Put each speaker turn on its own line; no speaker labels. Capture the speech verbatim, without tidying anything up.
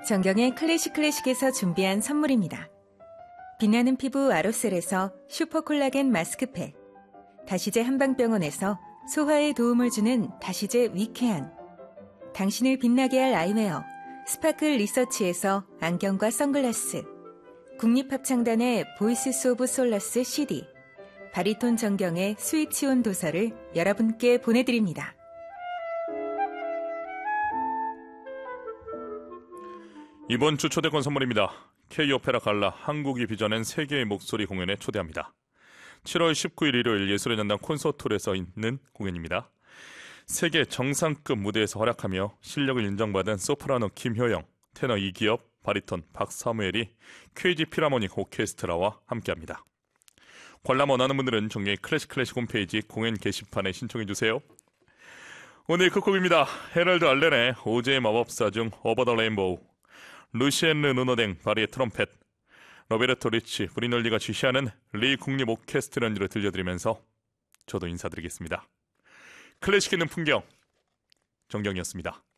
정경의 클래식 클래식에서 준비한 선물입니다. 빛나는 피부 아로셀에서 슈퍼콜라겐 마스크팩, 다시제 한방병원에서 소화에 도움을 주는 다시제 위케안, 당신을 빛나게 할 아이웨어 스파클 리서치에서 안경과 선글라스, 국립합창단의 보이스스 오브 솔라스 씨디, 바리톤 정경의 스위치온 도서를 여러분께 보내드립니다.
이번 주 초대권 선물입니다. K-오페라 갈라 한국이 빚어낸 세계의 목소리 공연에 초대합니다. 칠월 십구일 일요일 예술의 전당 콘서트홀에서 있는 공연입니다. 세계 정상급 무대에서 활약하며 실력을 인정받은 소프라노 김효영, 테너 이기엽, 바리톤 박사무엘이 케이지 필하모닉 오케스트라와 함께합니다. 관람 원하는 분들은 종류의 클래식 클래식 홈페이지 공연 게시판에 신청해주세요. 오늘 끝곡입니다. 헤럴드 알렌의 오즈의 마법사 중 오버 더 레인보우, 루시엔느 누노댕 바리의 트럼펫, 로베르토 리치 브리놀리가 지시하는 리 국립 오케스트라 연주를 들려드리면서 저도 인사드리겠습니다. 클래식 있는 풍경, 정경이었습니다.